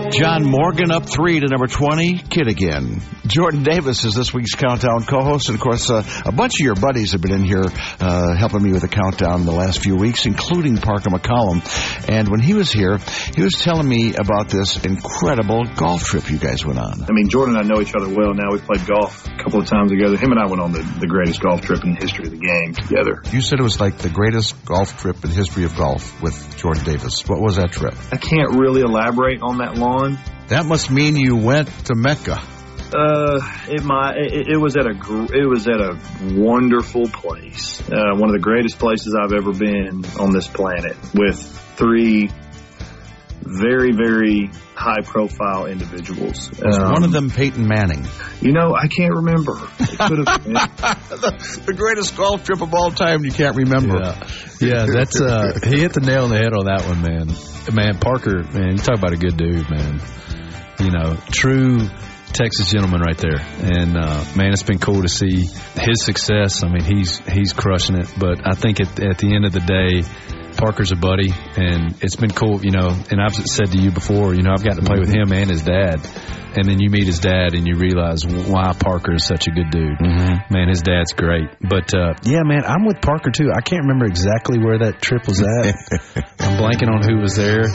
John Morgan up 3 to number 20, Kid Again. Jordan Davis is this week's Countdown co-host. And, of course, a bunch of your buddies have been in here helping me with the countdown the last few weeks, including Parker McCollum. And when he was here, he was telling me about this incredible golf trip you guys went on. I mean, Jordan and I know each other well now. We played golf a couple of times together. Him and I went on the greatest golf trip in the history of the game together. You said it was like the greatest golf trip in the history of golf with Jordan Davis. What was that trip? I can't really elaborate on that lawn. That must mean you went to Mecca. It was at a wonderful place. One of the greatest places I've ever been on this planet, with 3 very, very high-profile individuals. Was one of them Peyton Manning? I can't remember. It could have been. The greatest golf trip of all time, you can't remember. Yeah, that's he hit the nail on the head on that one, man. Man, Parker, man, you talk about a good dude, man. True Texas gentleman right there. And, man, it's been cool to see his success. I mean, he's crushing it. But I think at the end of the day, Parker's a buddy, and it's been cool, and I've said to you before, I've gotten to play with him and his dad, and then you meet his dad and you realize why Parker is such a good dude. Mm-hmm. Man, his dad's great. But, yeah, man, I'm with Parker, too. I can't remember exactly where that trip was at. I'm blanking on who was there.